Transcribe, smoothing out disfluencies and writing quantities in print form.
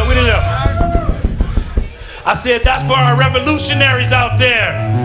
with it up. I said that's for our revolutionaries out there.